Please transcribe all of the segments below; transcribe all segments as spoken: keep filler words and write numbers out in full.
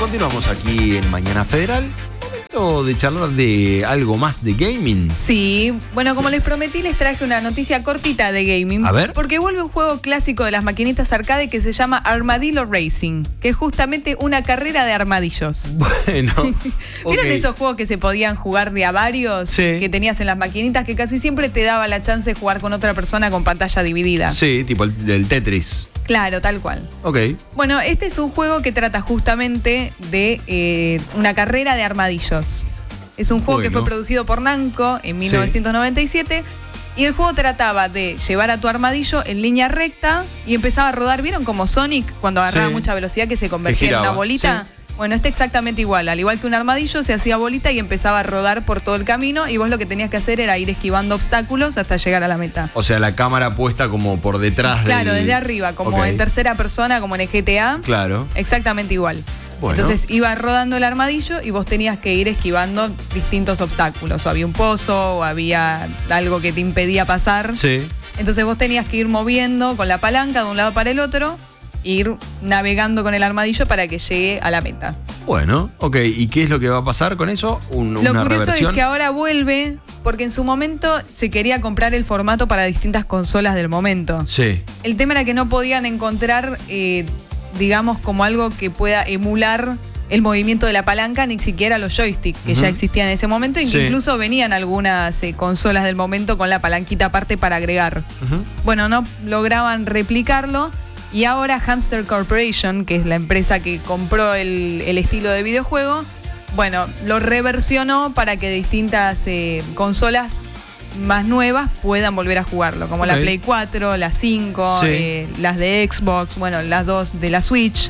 continuamos aquí en Mañana Federal. Momento de charlar de algo más de gaming. Sí, bueno, como les prometí, les traje una noticia cortita de gaming. A ver. Porque vuelve un juego clásico de las maquinitas arcade que se llama Armadillo Racing, que es justamente una carrera de armadillos. Bueno. ¿Vieron okay. esos juegos que se podían jugar de a varios? Sí. Que tenías en las maquinitas, que casi siempre te daba la chance de jugar con otra persona con pantalla dividida. Sí, tipo el del Tetris. Claro, tal cual. Ok. Bueno, este es un juego que trata justamente de eh, una carrera de armadillos. Es un juego Bueno. que fue producido por Namco en mil novecientos noventa y siete. Sí. Y el juego trataba de llevar a tu armadillo en línea recta y empezaba a rodar. ¿Vieron como Sonic cuando agarraba Sí. mucha velocidad que se convertía Que en una giraba, bolita? sí. Bueno, este exactamente igual. Al igual que un armadillo, se hacía bolita y empezaba a rodar por todo el camino. Y vos lo que tenías que hacer era ir esquivando obstáculos hasta llegar a la meta. O sea, la cámara puesta como por detrás. Claro, del... desde arriba, como okay. en tercera persona, como en el G T A. Claro. Exactamente igual. Bueno. Entonces iba rodando el armadillo y vos tenías que ir esquivando distintos obstáculos. O había un pozo, o había algo que te impedía pasar. Sí. Entonces vos tenías que ir moviendo con la palanca de un lado para el otro, e ir navegando con el armadillo para que llegue a la meta. Bueno, ok. ¿Y qué es lo que va a pasar con eso? Un, Lo una curioso reversión. es que ahora vuelve porque en su momento se quería comprar el formato para distintas consolas del momento. Sí. El tema era que no podían encontrar, eh, digamos, como algo que pueda emular el movimiento de la palanca, ni siquiera los joysticks que uh-huh. ya existían en ese momento, y Sí. que incluso venían algunas eh, consolas del momento con la palanquita aparte para agregar. Uh-huh. Bueno, no lograban replicarlo. Y ahora Hamster Corporation, que es la empresa que compró el, el estilo de videojuego, bueno, lo reversionó para que distintas eh, consolas más nuevas puedan volver a jugarlo, como okay. la Play cuatro, la cinco, Sí. eh, las de Xbox, bueno, las dos de la Switch.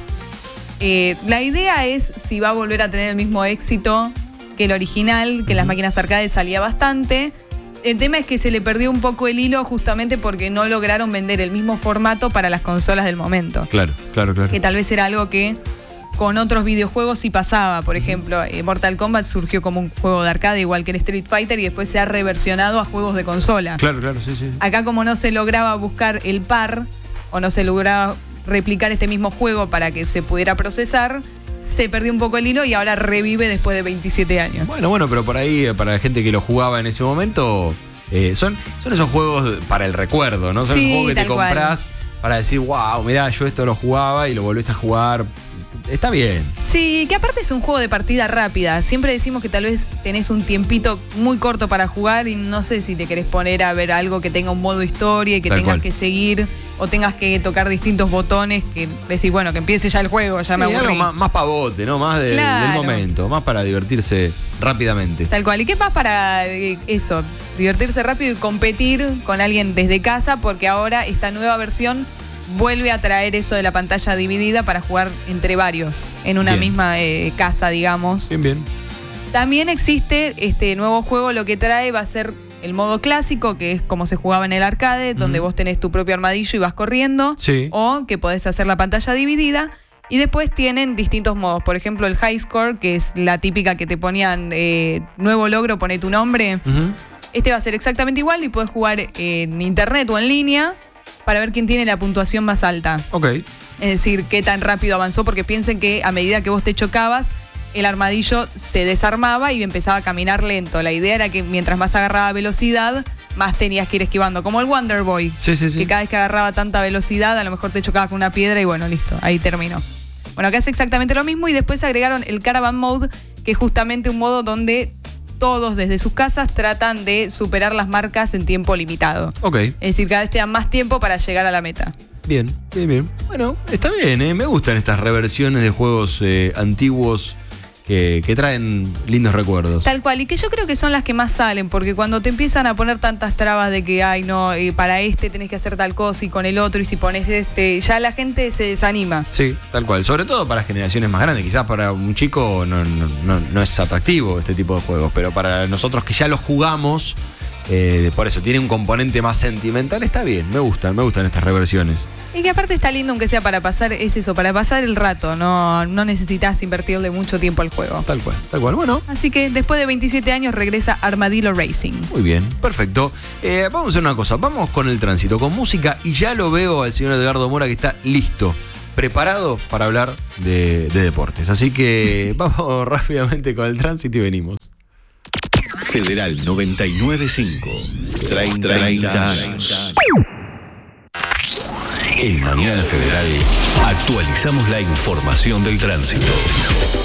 Eh, la idea es si va a volver a tener el mismo éxito que el original, que en las máquinas arcade salía bastante. El tema es que se le perdió un poco el hilo justamente porque no lograron vender el mismo formato para las consolas del momento. Claro, claro, claro. Que tal vez era algo que con otros videojuegos sí pasaba. Por ejemplo, eh, Mortal Kombat surgió como un juego de arcade igual que el Street Fighter y después se ha reversionado a juegos de consola. Claro, claro, sí, sí. Acá como no se lograba buscar el par o no se lograba replicar este mismo juego para que se pudiera procesar, se perdió un poco el hilo y ahora revive después de veintisiete años. Bueno, bueno, pero por ahí, para la gente que lo jugaba en ese momento, eh, son, son esos juegos para el recuerdo, ¿no? Son Sí, juegos que te tal cual. compras para decir, wow, mirá, yo esto lo jugaba y lo volvés a jugar. Está bien. Sí, que aparte es un juego de partida rápida. Siempre decimos que tal vez tenés un tiempito muy corto para jugar y no sé si te querés poner a ver algo que tenga un modo historia y que Tal tengas cual. que seguir o tengas que tocar distintos botones que decís, bueno, que empiece ya el juego, ya me Sí, aburrí. algo más, más pavote, ¿no? Más de- Claro. del momento, más para divertirse rápidamente. Tal cual. ¿Y qué más para eh, eso? Divertirse rápido y competir con alguien desde casa, porque ahora esta nueva versión vuelve a traer eso de la pantalla dividida para jugar entre varios en una Bien. misma eh, casa, digamos. Bien, bien. También existe este nuevo juego, lo que trae va a ser el modo clásico, que es como se jugaba en el arcade, donde Ujú. vos tenés tu propio armadillo y vas corriendo, Sí. o que podés hacer la pantalla dividida. Y después tienen distintos modos. Por ejemplo, el High Score, que es la típica que te ponían eh, nuevo logro, poné tu nombre. Ujú. Este va a ser exactamente igual y podés jugar en internet o en línea para ver quién tiene la puntuación más alta. Ok. Es decir, qué tan rápido avanzó, porque piensen que a medida que vos te chocabas, el armadillo se desarmaba y empezaba a caminar lento. La idea era que mientras más agarraba velocidad, más tenías que ir esquivando. Como el Wonder Boy, Sí, sí, sí. que cada vez que agarraba tanta velocidad, a lo mejor te chocabas con una piedra y bueno, listo, ahí terminó. Bueno, acá es exactamente lo mismo y después agregaron el Caravan Mode, que es justamente un modo donde todos desde sus casas tratan de superar las marcas en tiempo limitado. Ok. Es decir, cada vez te dan más tiempo para llegar a la meta. Bien, bien, bien. Bueno, está bien, ¿eh? Me gustan estas reversiones de juegos eh, antiguos que, que traen lindos recuerdos. Tal cual, y que yo creo que son las que más salen, porque cuando te empiezan a poner tantas trabas de que, ay, no, eh, para este tenés que hacer tal cosa y con el otro, y si pones este, ya la gente se desanima. Sí, tal cual. Sobre todo para generaciones más grandes. Quizás para un chico no, no, no, no es atractivo este tipo de juegos, pero para nosotros que ya los jugamos, eh, por eso tiene un componente más sentimental, está bien. Me gustan, me gustan estas reversiones. Y que aparte está lindo, aunque sea para pasar, es eso, para pasar el rato, no, no necesitas invertirle mucho tiempo al juego. Tal cual, tal cual. Bueno, Así que después de veintisiete años regresa Armadillo Racing. muy bien, perfecto. Eh, vamos a hacer una cosa, vamos con el tránsito, con música, y ya lo veo al señor Edgardo Mora que está listo preparado para hablar de, de deportes. Así que vamos rápidamente con el tránsito y venimos. Federal noventa y nueve punto cinco. treinta años. En Mañana Federal actualizamos la información del tránsito.